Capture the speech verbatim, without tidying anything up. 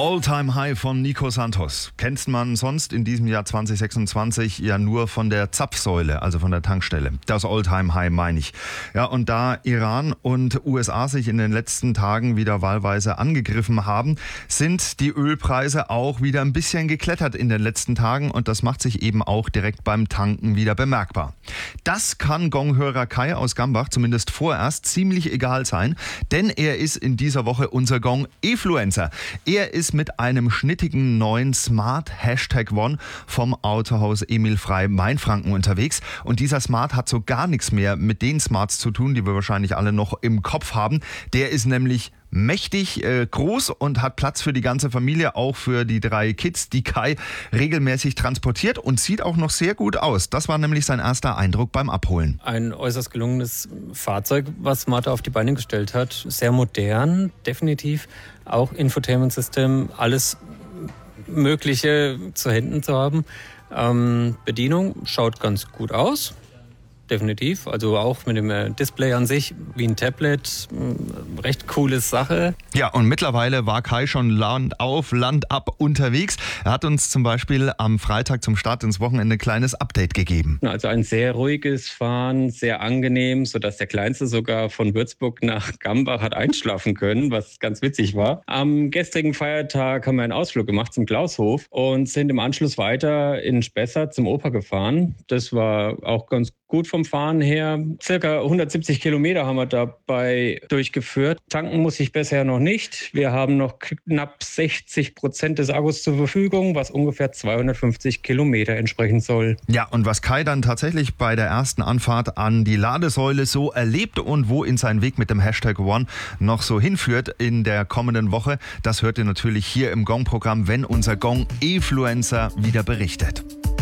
All-Time High von Nico Santos. Kennt man sonst in diesem Jahr zwanzig sechsundzwanzig ja nur von der Zapfsäule, also von der Tankstelle. Das All-Time High meine ich. Ja, und da Iran und U S A sich in den letzten Tagen wieder wahlweise angegriffen haben, sind die Ölpreise auch wieder ein bisschen geklettert in den letzten Tagen und das macht sich eben auch direkt beim Tanken wieder bemerkbar. Das kann Gonghörer Kai aus Gambach zumindest vorerst ziemlich egal sein, denn er ist in dieser Woche unser Gong-Efluencer. Er ist mit einem schnittigen neuen Smart Hashtag One vom Autohaus Emil Frey Mainfranken unterwegs. Und dieser Smart hat so gar nichts mehr mit den Smarts zu tun, die wir wahrscheinlich alle noch im Kopf haben. Der ist nämlich mächtig äh, groß und hat Platz für die ganze Familie, auch für die drei Kids, die Kai regelmäßig transportiert und sieht auch noch sehr gut aus. Das war nämlich sein erster Eindruck beim Abholen. Ein äußerst gelungenes Fahrzeug, was Martha auf die Beine gestellt hat. Sehr modern, definitiv. Auch Infotainment-System, alles Mögliche zu Händen zu haben. Ähm, Bedienung schaut ganz gut aus. Definitiv, also auch mit dem Display an sich wie ein Tablet, recht coole Sache. Ja, und mittlerweile war Kai schon Land auf, Land ab unterwegs. Er hat uns zum Beispiel am Freitag zum Start ins Wochenende ein kleines Update gegeben. Also ein sehr ruhiges Fahren, sehr angenehm, sodass der Kleinste sogar von Würzburg nach Gambach hat einschlafen können, was ganz witzig war. Am gestrigen Feiertag haben wir einen Ausflug gemacht zum Klaushof und sind im Anschluss weiter in Spessart zum Oper gefahren. Das war auch ganz gut vom Fahren her. Circa hundertsiebzig Kilometer haben wir dabei durchgeführt. Tanken muss ich bisher noch nicht. Wir haben noch knapp sechzig Prozent des Akkus zur Verfügung, was ungefähr zweihundertfünfzig Kilometer entsprechen soll. Ja, und was Kai dann tatsächlich bei der ersten Anfahrt an die Ladesäule so erlebt und wo ihn sein Weg mit dem Hashtag One noch so hinführt in der kommenden Woche, das hört ihr natürlich hier im Gong-Programm, wenn unser Gong-Efluencer wieder berichtet.